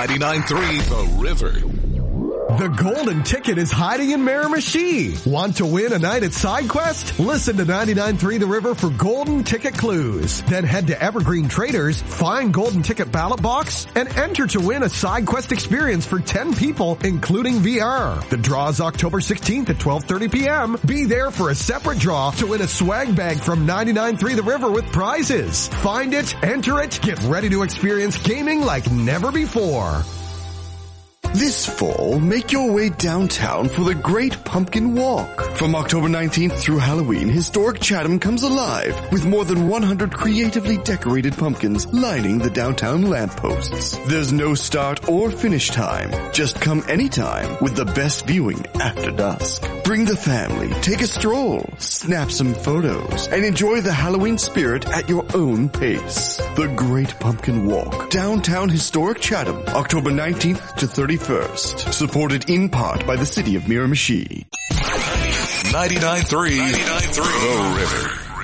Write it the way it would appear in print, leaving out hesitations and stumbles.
99.3 The River. The golden ticket is hiding in Miramichi. Want to win a night at SideQuest? Listen to 99.3 The River for golden ticket clues. Then head to Evergreen Traders, find golden ticket ballot box, and enter to win a SideQuest experience for 10 people, including VR. The draw is October 16th at 12:30 p.m. Be there for a separate draw to win a swag bag from 99.3 The River with prizes. Find it, enter it, get ready to experience gaming like never before. This fall, make your way downtown for the Great Pumpkin Walk. From October 19th through Halloween, historic Chatham comes alive with more than 100 creatively decorated pumpkins lining the downtown lampposts. There's no start or finish time. Just come anytime with the best viewing after dusk. Bring the family, take a stroll, snap some photos, and enjoy the Halloween spirit at your own pace. The Great Pumpkin Walk, downtown historic Chatham, October 19th to 31st. Supported in part by the city of Miramichi. 99.3 The River.